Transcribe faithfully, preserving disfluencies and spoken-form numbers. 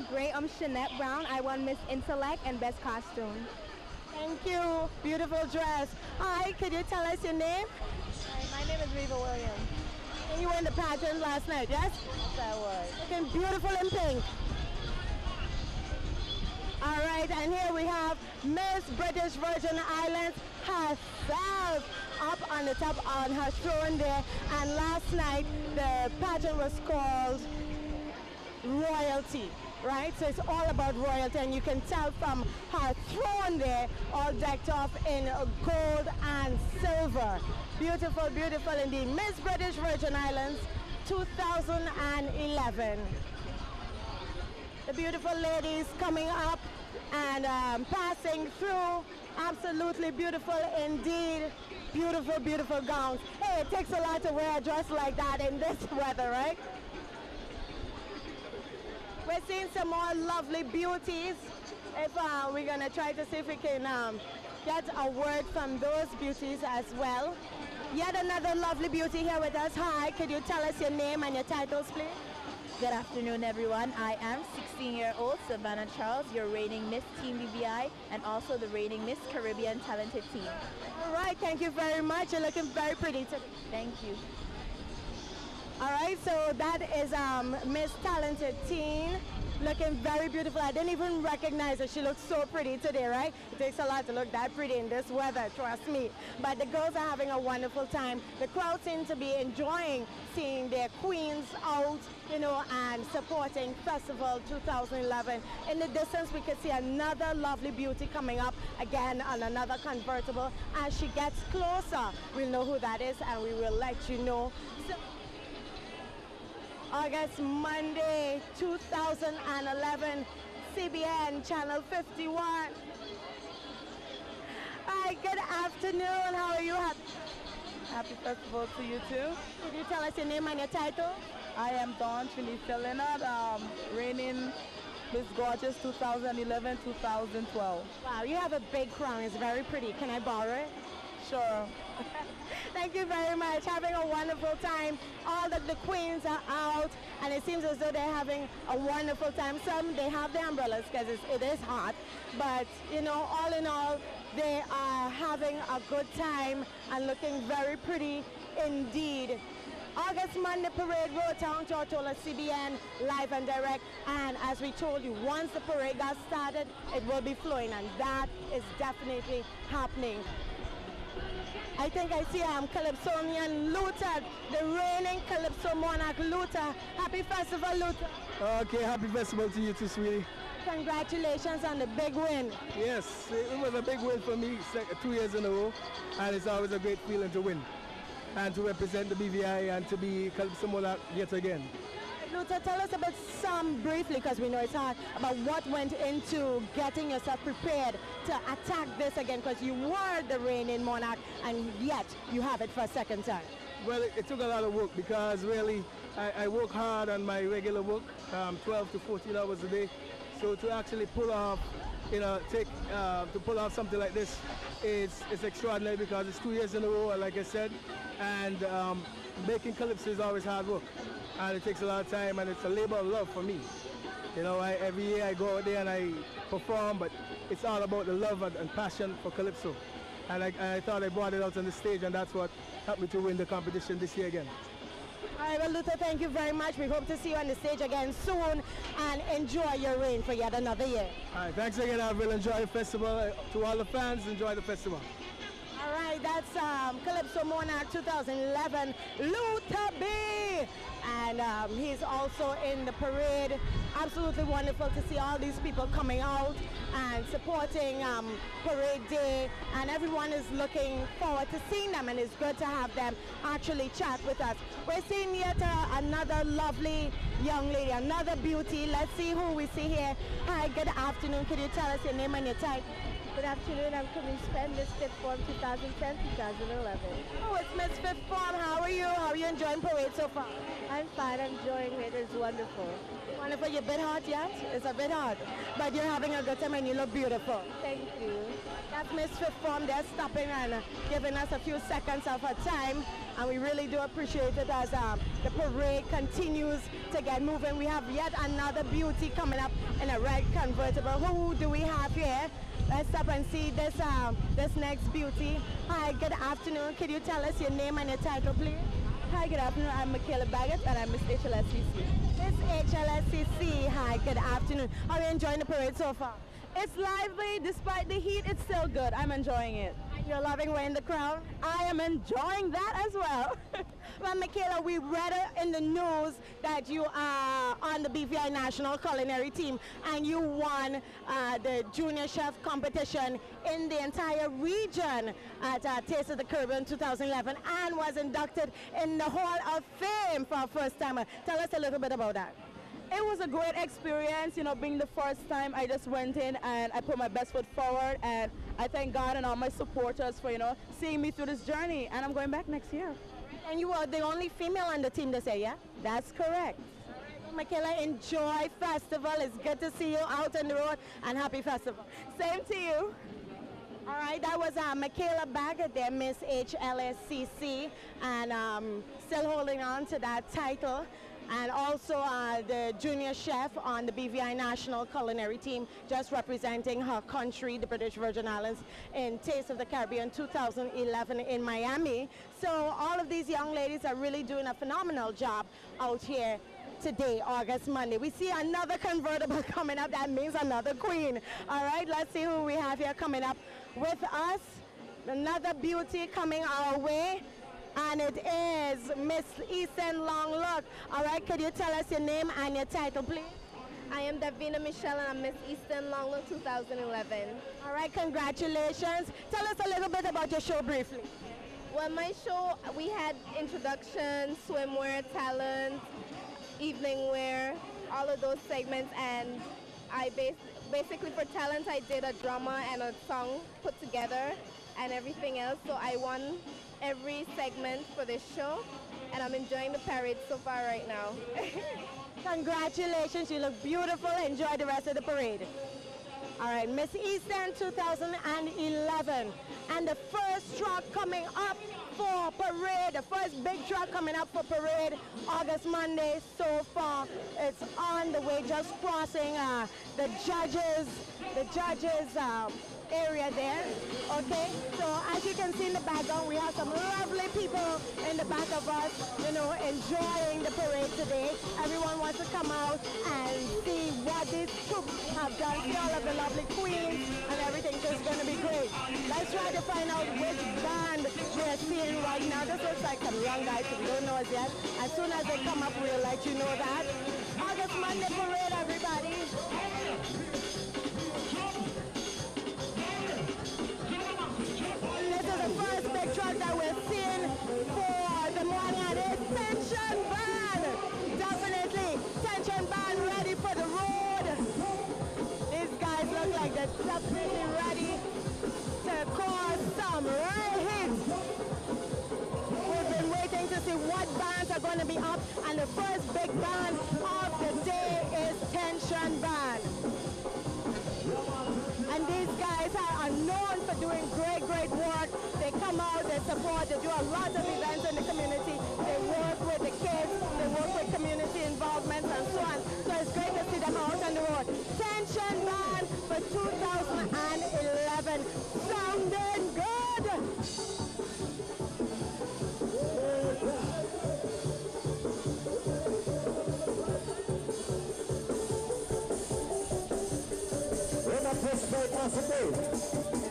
I'm great. I'm Shanette Brown. I won Miss Intellect and Best Costume. Thank you. Beautiful dress. Hi, could you tell us your name? Hi, my name is Reva Williams. And you were in the pageant last night, yes? Yes, I was. Looking beautiful in pink. All right, and here we have Miss British Virgin Islands herself up on the top on her throne there. And last night, the pageant was called Royalty, right? So it's all about royalty, and you can tell from her throne there, all decked off in gold and silver. Beautiful, beautiful indeed. Miss British Virgin Islands two thousand eleven. The beautiful ladies coming up and um, passing through. Absolutely beautiful indeed. Beautiful, beautiful gowns. Hey, it takes a lot to wear a dress like that in this weather, right? We're seeing some more lovely beauties. If uh, we're gonna try to see if we can um, get a word from those beauties as well. Yet another lovely beauty here with us. Hi, could you tell us your name and your titles, please? Good afternoon, everyone. I am sixteen-year-old Savannah Charles, your reigning Miss Team B V I and also the reigning Miss Caribbean Talented Team. All right, thank you very much. You're looking very pretty today. Thank you. All right, so that is um, Miss Talented Teen, looking very beautiful. I didn't even recognize her. She looks so pretty today, right? It takes a lot to look that pretty in this weather, trust me. But the girls are having a wonderful time. The crowd seems to be enjoying seeing their queens out, you know, and supporting Festival two thousand eleven. In the distance, we can see another lovely beauty coming up again on another convertible. As she gets closer, we'll know who that is, and we will let you know. So, August, Monday, two thousand eleven, C B N, Channel fifty-one. Hi, good afternoon. How are you? Happy, Happy festival to you too. Could you tell us your name and your title? I am Dawn Trinita Leonard, um, reigning Miss Gorgeous two thousand eleven to two thousand twelve. Wow, you have a big crown. It's very pretty. Can I borrow it? Sure. Thank you very much. Having a wonderful time. All the, the queens are out, and it seems as though they're having a wonderful time. Some, they have their umbrellas because it is hot, but, you know, all in all, they are having a good time and looking very pretty indeed. August Monday Parade, Road Town, Tortola, C B N, live and direct. And as we told you, once the parade got started, it will be flowing, and that is definitely happening. I think I see um, Calypsonian Luther, the reigning Calypso Monarch Luther. Happy festival, Luther. Okay, happy festival to you too, sweetie. Congratulations on the big win. Yes, it was a big win for me, two years in a row, and it's always a great feeling to win and to represent the B V I and to be Calypso Monarch yet again. Luther, tell us about some briefly, because we know it's hard, about what went into getting yourself prepared to attack this again, because you were the reigning monarch and yet you have it for a second time. Well, it, it took a lot of work because really I, I work hard on my regular work, um, twelve to fourteen hours a day. So to actually pull off, you know, take uh, to pull off something like this, it's, it's extraordinary because it's two years in a row, like I said, and um, making Calypso is always hard work. And it takes a lot of time, and it's a labor of love for me. You know, I, every year I go out there and I perform, but it's all about the love and, and passion for Calypso. And I, I thought I brought it out on the stage, and that's what helped me to win the competition this year again. All right, well, Luther, thank you very much. We hope to see you on the stage again soon, and enjoy your reign for yet another year. All right, thanks again. I will enjoy the festival. To all the fans, enjoy the festival. All right, that's um, Calypso Monarch two thousand eleven, Luther B. And um, he's also in the parade. Absolutely wonderful to see all these people coming out and supporting um, Parade Day. And everyone is looking forward to seeing them, and it's good to have them actually chat with us. We're seeing yet uh, another lovely young lady, another beauty. Let's see who we see here. Hi, good afternoon. Could you tell us your name and your type? Good afternoon, I'm Camille Spen, Miss Fifth Form two thousand ten to two thousand eleven. Oh, it's Miss Fifth Form. How are you? How are you enjoying parade so far? I'm fine, I'm enjoying it. It's wonderful. Wonderful. You're a bit hot yet? It's a bit hot. But you're having a good time and you look beautiful. Thank you. That's Miss Fifth Form. They're stopping and uh, giving us a few seconds of her time. And we really do appreciate it as um, the parade continues to get moving. We have yet another beauty coming up in a red convertible. Who do we have here? Let's stop and see this, um, this next beauty. Hi, good afternoon. Could you tell us your name and your title, please? Hi, good afternoon. I'm Michaela Baggett and I'm Miss H L S C C. Miss H L S C C, hi, good afternoon. How are you enjoying the parade so far? It's lively. Despite the heat, it's still good. I'm enjoying it. You're loving wearing the crown? I am enjoying that as well. Well, Michaela, we read in the news that you are on the B V I National Culinary Team and you won uh, the Junior Chef competition in the entire region at uh, Taste of the Caribbean two thousand eleven and was inducted in the Hall of Fame for a first time. Tell us a little bit about that. It was a great experience, you know, being the first time. I just went in and I put my best foot forward, and I thank God and all my supporters for, you know, seeing me through this journey, and I'm going back next year. And you were the only female on the team this year, yeah? That's correct. Michaela, enjoy festival. It's good to see you out on the road, and happy festival. Same to you. All right, that was uh, Michaela Baggett there, Miss H L S C C, and um, still holding on to that title. And also uh, the junior chef on the B V I National Culinary Team, just representing her country, the British Virgin Islands, in Taste of the Caribbean two thousand eleven in Miami. So all of these young ladies are really doing a phenomenal job out here today, August Monday. We see another convertible coming up. That means another queen. All right, let's see who we have here coming up with us. Another beauty coming our way. And it is Miss Eastern Longlook. All right, could you tell us your name and your title, please? I am Davina Michelle and I'm Miss Eastern Longlook two thousand eleven. All right, congratulations. Tell us a little bit about your show briefly. Well, my show, we had introduction, swimwear, talent, evening wear, all of those segments, and I bas basically for talent I did a drama and a song put together and everything else, so I won every segment for this show, and I'm enjoying the parade so far right now. Congratulations, you look beautiful. Enjoy the rest of the parade. All right, Miss Eastern two thousand eleven, and the first truck coming up for parade, the first big truck coming up for parade, August Monday so far. It's on the way, just crossing uh, the judges, the judges um, area there, okay? So as you can see in the background, we have some lovely people in the back of us, you know, enjoying the parade today. Everyone wants to come out and see what these troops have done, see all of the lovely queens and everything, so it's going to be great. Let's try to find out which band we're seeing right now. This looks like some young guys, so we don't know us yet. As soon as they come up, we'll let you know that. August Monday parade, everybody. First big truck that we're seeing for the morning, and it's Tension Band. Definitely Tension Band ready for the road. These guys look like they're definitely ready to cause some right hits. We've been waiting to see what bands are going to be up, and the first big band of the day is Tension Band. And these guys are known for doing great, great work. They come out, they support, they do a lot of events in the community. They work with the kids, they work with community involvement and so on. So it's great to see them out on the road. Tension Band for two thousand eleven. Sounding good! We're not possible.